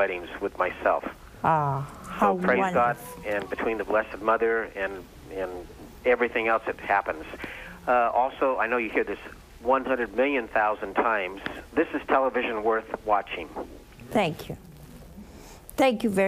weddings with myself. Ah, how So praise wonderful. God, and between the Blessed Mother and everything else that happens. Also, I know you hear this 100 million thousand times. This is television worth watching. Thank you. Thank you very